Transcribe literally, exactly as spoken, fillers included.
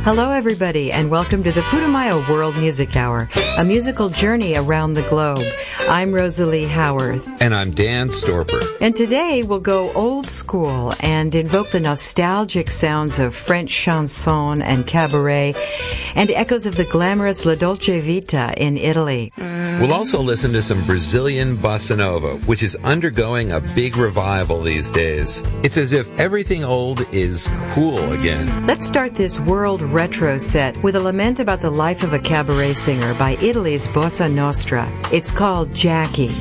Hello, everybody, and welcome to the Putumayo World Music Hour, a musical journey around the globe. I'm Rosalie Howarth. And I'm Dan Storper. And today we'll go old school and invoke the nostalgic sounds of French chanson and cabaret and echoes of the glamorous La Dolce Vita in Italy. Mm. We'll also listen to some Brazilian bossa nova, which is undergoing a big revival these days. It's as if everything old is cool again. Let's start this world retro set with a lament about the life of a cabaret singer by Italy's Bossa Nostra. It's called Jackie.